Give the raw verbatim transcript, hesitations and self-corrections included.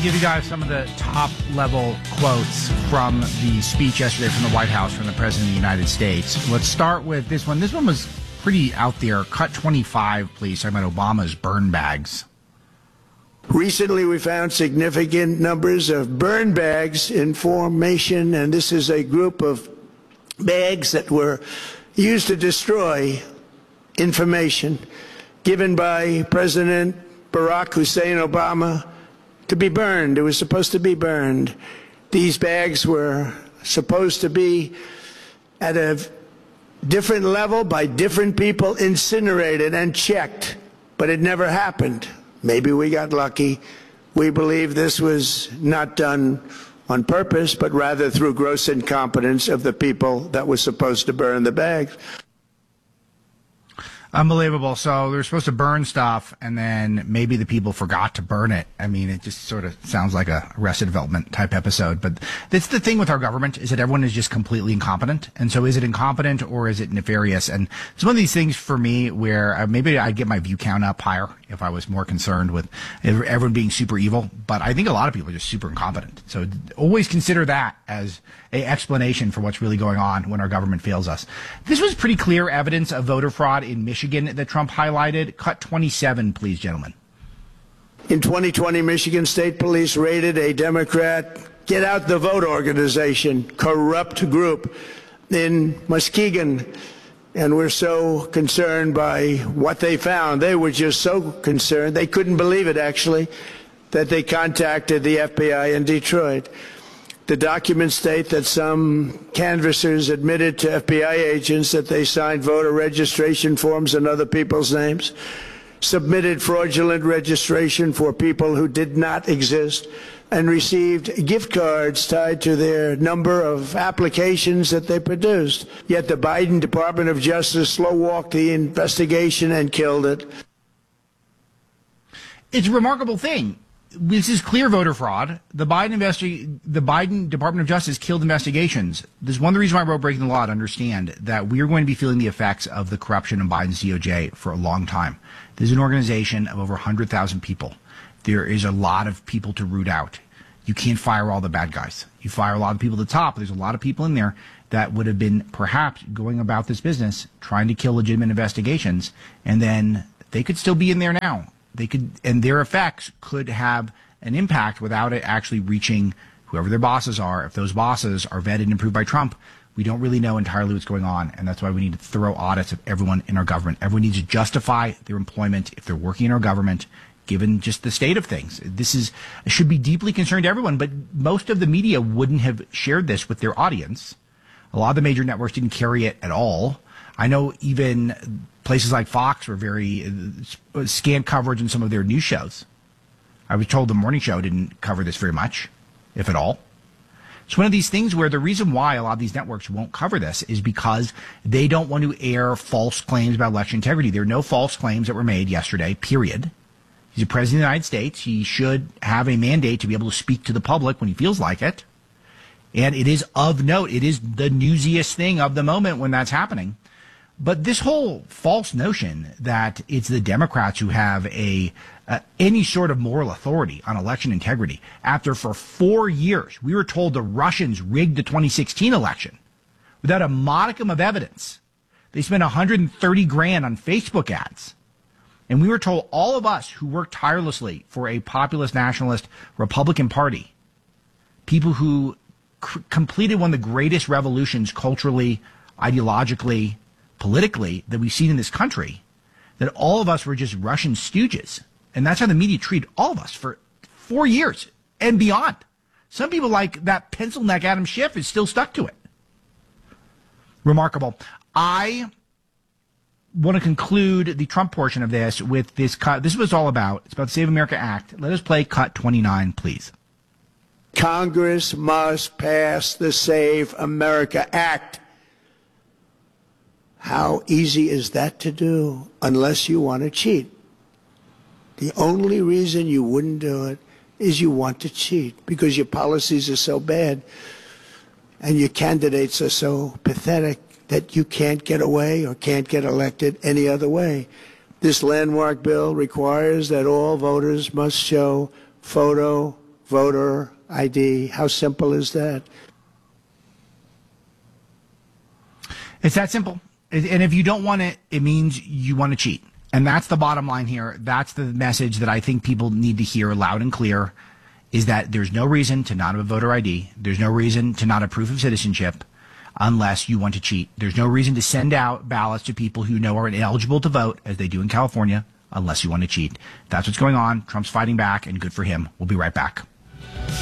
give you guys some of the top-level quotes from the speech yesterday from the White House from the President of the United States. Let's start with this one. This one was pretty out there. Cut twenty-five, please, talking about Obama's burn bags. Recently, we found significant numbers of burn bags in formation, and this is a group of bags that were used to destroy information given by President Barack Hussein Obama to be burned. It was supposed to be burned. These bags were supposed to be at a different level by different people, incinerated and checked, but it never happened. Maybe we got lucky. We believe this was not done on purpose, but rather through gross incompetence of the people that were supposed to burn the bags. Unbelievable. So they were supposed to burn stuff, and then maybe the people forgot to burn it. I mean, it just sort of sounds like a Arrested Development type episode. But that's the thing with our government, is that everyone is just completely incompetent. And so is it incompetent or is it nefarious? And it's one of these things for me where uh, maybe I'd get my view count up higher if I was more concerned with everyone being super evil. But I think a lot of people are just super incompetent. So always consider that as an explanation for what's really going on when our government fails us. This was pretty clear evidence of voter fraud in Michigan that Trump highlighted. Cut twenty-seven, please, gentlemen. In twenty twenty, Michigan State Police raided a Democrat Get Out the Vote organization, corrupt group in Muskegon. And we're so concerned by what they found. They were just so concerned. They couldn't believe it, actually, that they contacted the F B I in Detroit. The documents state that some canvassers admitted to F B I agents that they signed voter registration forms in other people's names, submitted fraudulent registration for people who did not exist, and received gift cards tied to their number of applications that they produced. Yet the Biden Department of Justice slow-walked the investigation and killed it. It's a remarkable thing. This is clear voter fraud. The Biden investi- the Biden Department of Justice killed investigations. This is one of the reasons why I wrote Breaking the Law, to understand that we are going to be feeling the effects of the corruption in Biden's D O J for a long time. This is an organization of over one hundred thousand people. There is a lot of people to root out. You can't fire all the bad guys. You fire a lot of people at the top. There's a lot of people in there that would have been perhaps going about this business trying to kill legitimate investigations, and then they could still be in there now. They could, and their effects could have an impact without it actually reaching whoever their bosses are. If those bosses are vetted and approved by Trump, we don't really know entirely what's going on, and that's why we need thorough audits of everyone in our government. Everyone needs to justify their employment if they're working in our government, given just the state of things. This is should be deeply concerned to everyone, but most of the media wouldn't have shared this with their audience. A lot of the major networks didn't carry it at all. I know even places like Fox were very uh, scant coverage in some of their news shows. I was told the morning show didn't cover this very much, if at all. It's one of these things where the reason why a lot of these networks won't cover this is because they don't want to air false claims about election integrity. There are no false claims that were made yesterday, period. He's the president of the United States. He should have a mandate to be able to speak to the public when he feels like it. And it is of note. It is the newsiest thing of the moment when that's happening. But this whole false notion that it's the Democrats who have a uh, any sort of moral authority on election integrity, after for four years we were told the Russians rigged the twenty sixteen election without a modicum of evidence. They spent one hundred thirty grand on Facebook ads. And we were told, all of us who worked tirelessly for a populist nationalist Republican Party, people who c- completed one of the greatest revolutions culturally, ideologically, politically that we've seen in this country, that all of us were just Russian stooges. And that's how the media treated all of us for four years and beyond. Some people, like that pencil neck Adam Schiff, is still stuck to it. Remarkable. I want to conclude the Trump portion of this with this cut. This is what it's all about. It's about the Save America Act. Let us play cut twenty-nine, please. Congress must pass the Save America Act. How easy is that to do unless you want to cheat? The only reason you wouldn't do it is you want to cheat because your policies are so bad and your candidates are so pathetic that you can't get away or can't get elected any other way. This landmark bill requires that all voters must show photo voter I D. How simple is that? It's that simple. And if you don't want it, it means you want to cheat. And that's the bottom line here. That's the message that I think people need to hear loud and clear, is that there's no reason to not have a voter I D. There's no reason to not have proof of citizenship unless you want to cheat. There's no reason to send out ballots to people who know are ineligible to vote, as they do in California, unless you want to cheat. That's what's going on. Trump's fighting back, and good for him. We'll be right back.